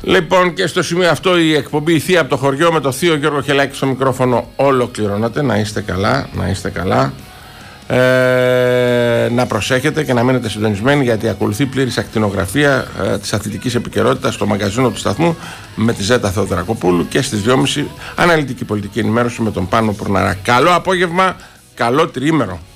Λοιπόν, και στο σημείο αυτό η εκπομπή «Η Θεία από το χωριό» με το θείο Γιώργο Χελάκη στο μικρόφωνο ολοκληρώνεται. Να είστε καλά, να είστε καλά. Να προσέχετε και να μείνετε συντονισμένοι, γιατί ακολουθεί πλήρης ακτινογραφία της αθλητικής επικαιρότητας στο μαγκαζίνο του σταθμού με τη Ζέτα Θεοδωρακοπούλου και στις 2.30 αναλυτική πολιτική ενημέρωση με τον Πάνο Πουρναρά. Καλό απόγευμα, καλό τριήμερο.